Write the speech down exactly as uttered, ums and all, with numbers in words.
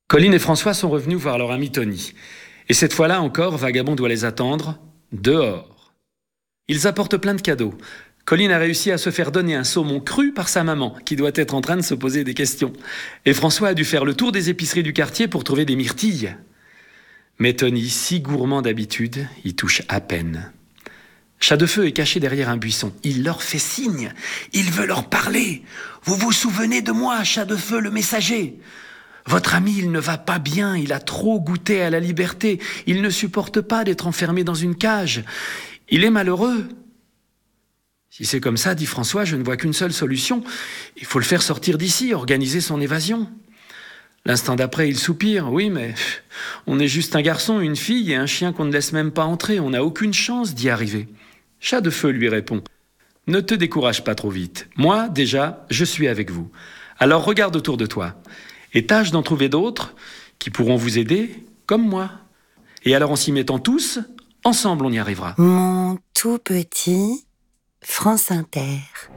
Colline et François sont revenus voir leur ami Tony. Et cette fois-là encore, Vagabond doit les attendre dehors. Ils apportent plein de cadeaux. Colline a réussi à se faire donner un saumon cru par sa maman, qui doit être en train de se poser des questions. Et François a dû faire le tour des épiceries du quartier pour trouver des myrtilles. Mais Tony, si gourmand d'habitude, y touche à peine. Chat de Feu est caché derrière un buisson. Il leur fait signe. Il veut leur parler. Vous vous souvenez de moi, Chat de Feu, le messager ? Votre ami, il ne va pas bien. Il a trop goûté à la liberté. Il ne supporte pas d'être enfermé dans une cage. Il est malheureux. Si c'est comme ça, dit François, je ne vois qu'une seule solution. Il faut le faire sortir d'ici, organiser son évasion. L'instant d'après, il soupire. Oui, mais on est juste un garçon, une fille et un chien qu'on ne laisse même pas entrer. On n'a aucune chance d'y arriver. Chat de Feu lui répond. Ne te décourage pas trop vite. Moi, déjà, je suis avec vous. Alors regarde autour de toi. Et tâche d'en trouver d'autres qui pourront vous aider, comme moi. Et alors en s'y mettant tous, ensemble on y arrivera. Mon tout petit France Inter.